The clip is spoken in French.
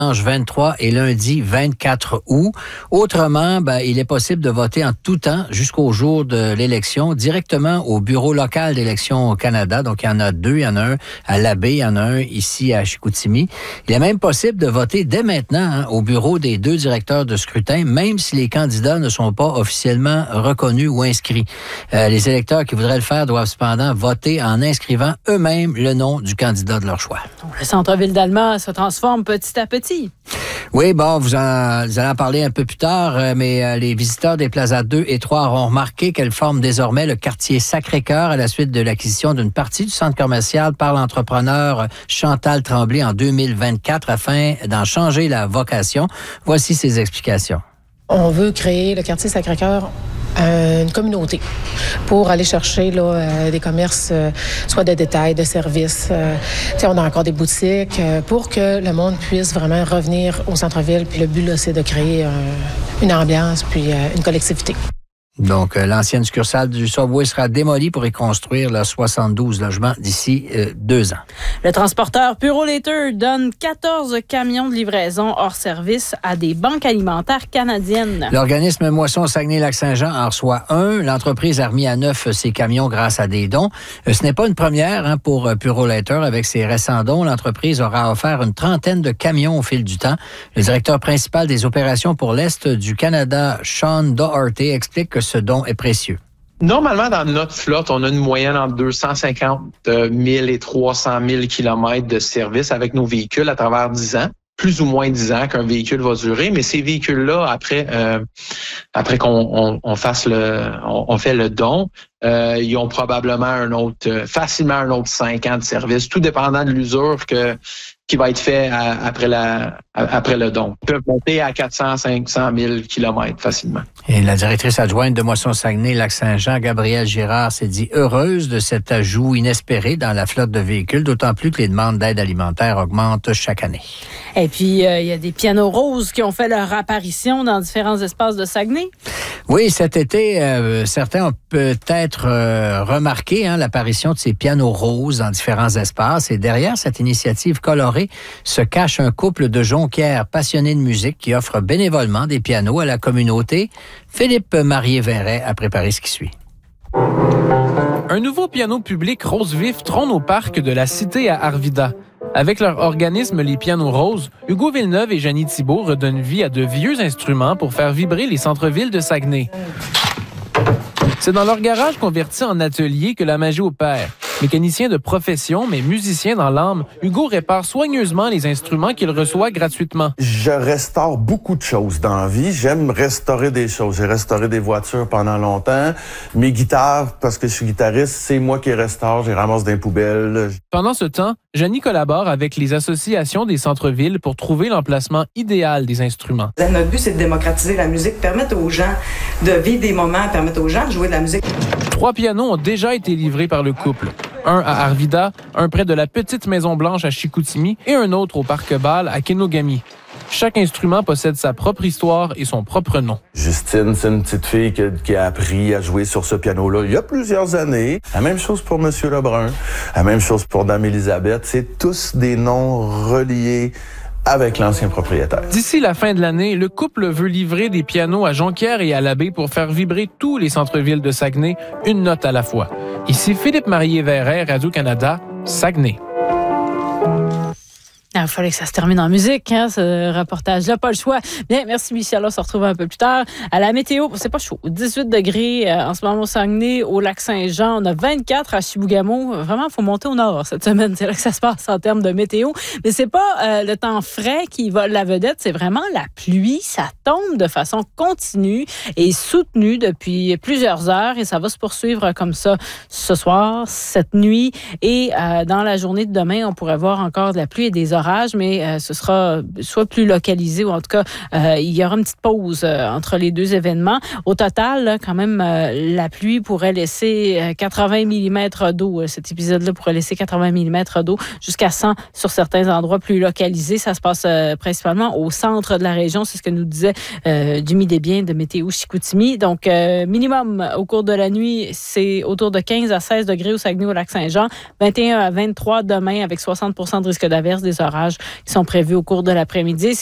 dimanche 23 et lundi 24 août. Autrement, il est possible de voter en tout temps jusqu'au jour de l'élection directement au bureau local d'élection au Canada. Donc, il y en a 2. Il y en a un à Labbé, il y en a un ici à Chicoutimi. Il est même possible de voter dès maintenant au bureau des 2 directeurs de scrutin, même si les candidats ne sont pas officiellement reconnus ou inscrits. Les électeurs qui voudraient le faire doivent cependant voter en inscrivant eux-mêmes le nom du candidat de leur choix. Le centre-ville d'Alma se transforme petit à petit. Oui, vous allez en parler un peu plus tard, mais les visiteurs des Plaza 2 et 3 auront remarqué qu'elle forme désormais le quartier Sacré-Cœur à la suite de l'acquisition d'une partie du centre commercial par l'entrepreneur Chantal Tremblay en 2024 afin d'en changer la vocation. Voici ses explications. On veut créer le quartier Sacré-Cœur une communauté pour aller chercher des commerces, soit de détail, de services. On a encore des boutiques pour que le monde puisse vraiment revenir au centre-ville. Puis le but, là, c'est de créer une ambiance puis une collectivité. Donc, l'ancienne succursale du Subway sera démolie pour y construire 72 logements d'ici 2 ans. Le transporteur Purolator donne 14 camions de livraison hors service à des banques alimentaires canadiennes. L'organisme Moisson Saguenay-Lac-Saint-Jean en reçoit un. L'entreprise a remis à neuf ses camions grâce à des dons. Ce n'est pas une première pour Purolator. Avec ses récents dons, l'entreprise aura offert une trentaine de camions au fil du temps. Le directeur principal des opérations pour l'Est du Canada, Sean Doherty, explique que ce don est précieux. Normalement, dans notre flotte, on a une moyenne entre 250 000 et 300 000 kilomètres de service avec nos véhicules à travers 10 ans. Plus ou moins 10 ans qu'un véhicule va durer, mais ces véhicules-là, après qu'on fait le don, ils ont probablement facilement un autre 5 ans de service, tout dépendant de l'usure qui va être fait après le don. Ils peuvent monter à 400-500 000 kilomètres facilement. Et la directrice adjointe de Moisson-Saguenay-Lac-Saint-Jean, Gabrielle Girard, s'est dit heureuse de cet ajout inespéré dans la flotte de véhicules, d'autant plus que les demandes d'aide alimentaire augmentent chaque année. Et puis, il y a des pianos roses qui ont fait leur apparition dans différents espaces de Saguenay. Oui, cet été, certains ont peut-être remarqué l'apparition de ces pianos roses dans différents espaces. Et derrière cette initiative colorée se cache un couple de jonquières passionnés de musique qui offre bénévolement des pianos à la communauté. Philippe Marié-Verret a préparé ce qui suit. Un nouveau piano public rose vif trône au parc de la Cité à Arvida. Avec leur organisme Les Pianos Roses, Hugo Villeneuve et Janie Thibault redonnent vie à de vieux instruments pour faire vibrer les centres-villes de Saguenay. C'est dans leur garage converti en atelier que la magie opère. Mécanicien de profession, mais musicien dans l'âme, Hugo répare soigneusement les instruments qu'il reçoit gratuitement. Je restaure beaucoup de choses dans la vie. J'aime restaurer des choses. J'ai restauré des voitures pendant longtemps. Mes guitares, parce que je suis guitariste, c'est moi qui les restaure. Je ramasse des poubelles. Pendant ce temps, Janie collabore avec les associations des centres-villes pour trouver l'emplacement idéal des instruments. Notre but, c'est de démocratiser la musique, permettre aux gens de vivre des moments, permettre aux gens de jouer de la musique. 3 pianos ont déjà été livrés par le couple. Un à Arvida, un près de la petite Maison-Blanche à Chicoutimi et un autre au Parc Bâle à Kenogami. Chaque instrument possède sa propre histoire et son propre nom. Justine, c'est une petite fille qui a appris à jouer sur ce piano-là il y a plusieurs années. La même chose pour Monsieur Lebrun, la même chose pour Dame Élisabeth. C'est tous des noms reliés avec l'ancien propriétaire. D'ici la fin de l'année, le couple veut livrer des pianos à Jonquière et à Labbé pour faire vibrer tous les centres-villes de Saguenay, une note à la fois. Ici Philippe Marié-Verret, Radio-Canada, Saguenay. Il fallait que ça se termine en musique, ce reportage-là. Pas le choix. Bien, merci Michel. On se retrouve un peu plus tard. À la météo, c'est pas chaud. 18 degrés en ce moment au Saguenay, au Lac-Saint-Jean. On a 24 à Chibougamau. Vraiment, il faut monter au nord cette semaine. C'est là que ça se passe en termes de météo. Mais c'est pas le temps frais qui vole la vedette. C'est vraiment la pluie. Ça tombe de façon continue et soutenue depuis plusieurs heures. Et ça va se poursuivre comme ça ce soir, cette nuit. Et dans la journée de demain, on pourrait voir encore de la pluie et des orages, mais ce sera soit plus localisé ou en tout cas, il y aura une petite pause entre les deux événements. Au total, là, quand même, la pluie pourrait laisser 80 mm d'eau. Cet épisode-là pourrait laisser 80 mm d'eau, jusqu'à 100 sur certains endroits plus localisés. Ça se passe principalement au centre de la région. C'est ce que nous disait Jimmy Desbiens de Météo Chicoutimi. Donc, minimum au cours de la nuit, c'est autour de 15 à 16 degrés au Saguenay, au Lac-Saint-Jean. 21 à 23 demain avec 60 % de risque d'averse, des orages orages qui sont prévus au cours de l'après-midi.